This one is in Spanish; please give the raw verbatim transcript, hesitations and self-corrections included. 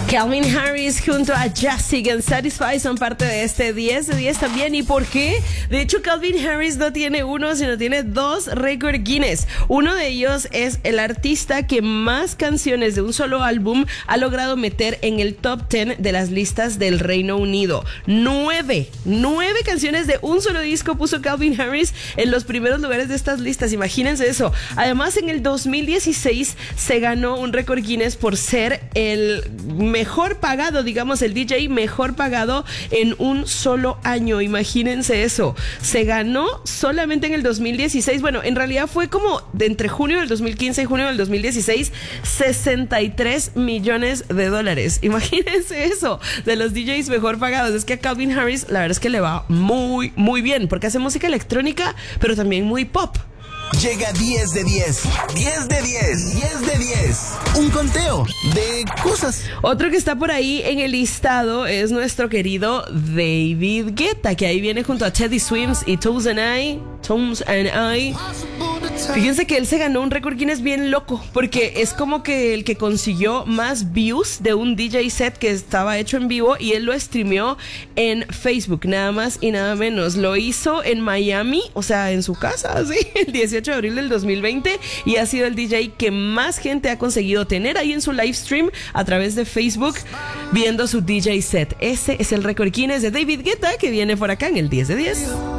Calvin Harris junto a Jasig and Satisfy son parte de este diez de diez también. ¿Y por qué? De hecho, Calvin Harris no tiene uno, sino tiene dos récord Guinness. Uno de ellos es el artista que más canciones de un solo álbum ha logrado meter en el top diez de las listas del Reino Unido. Nueve, nueve canciones de un solo disco puso Calvin Harris en los primeros lugares de estas listas. Imagínense eso. Además, en el dos mil dieciséis se ganó un récord Guinness por ser el mejor pagado, digamos, el D J mejor pagado en un solo año. Imagínense eso. Se ganó solamente en el dos mil dieciséis. Bueno, en realidad fue como de entre junio del dos mil quince y junio del dos mil dieciséis, sesenta y tres millones de dólares. Imagínense eso, de los D Js mejor pagados. Es que a Calvin Harris la verdad es que le va muy, muy bien, porque hace música electrónica, pero también muy pop. Llega diez de diez, diez de diez, diez de diez. Un conteo de cosas. Otro que está por ahí en el listado es nuestro querido David Guetta, que ahí viene junto a Teddy Swims y Tones and I. Tones and I. Fíjense que él se ganó un récord Guinness bien loco, porque es como que el que consiguió más views de un D J set que estaba hecho en vivo, y él lo streameó en Facebook, nada más y nada menos. Lo hizo en Miami, o sea, en su casa, ¿sí? El dieciocho de abril del dos mil veinte, y ha sido el D J que más gente ha conseguido tener ahí en su live stream a través de Facebook viendo su D J set. Ese es el récord Guinness de David Guetta, que viene por acá en el diez de diez.